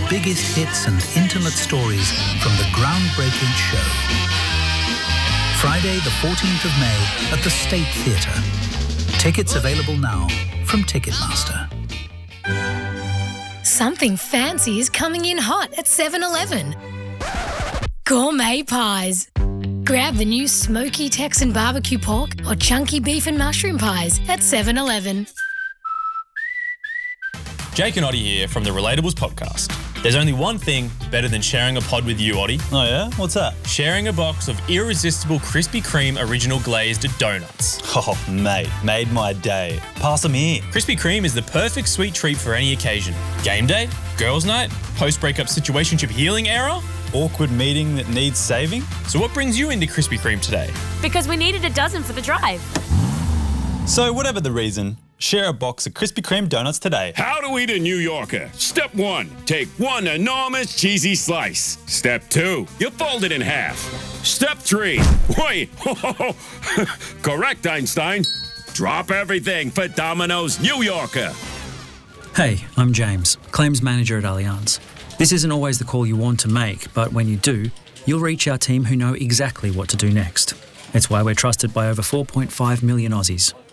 biggest hits and intimate stories from the groundbreaking show. Friday the 14th of May at the State Theatre. Tickets available now from Ticketmaster. Something fancy is coming in hot at 7-Eleven. Gourmet pies. Grab the new smoky Texan barbecue pork or chunky beef and mushroom pies at 7-Eleven. Jake and Oddie here from the Relatables podcast. There's only one thing better than sharing a pod with you, Oddie. Oh yeah? What's that? Sharing a box of irresistible Krispy Kreme original glazed donuts. Oh, mate, made my day. Pass them here. Krispy Kreme is the perfect sweet treat for any occasion. Game day, girls' night, post-breakup situationship healing era. Awkward meeting that needs saving? So what brings you into Krispy Kreme today? Because we needed a dozen for the drive. So whatever the reason, share a box of Krispy Kreme donuts today. How to eat a New Yorker. Step 1, take one enormous cheesy slice. Step 2, you fold it in half. Step 3, wait, correct, Einstein. Drop everything for Domino's New Yorker. Hey, I'm James, Claims Manager at Allianz. This isn't always the call you want to make, but when you do, you'll reach our team who know exactly what to do next. It's why we're trusted by over 4.5 million Aussies.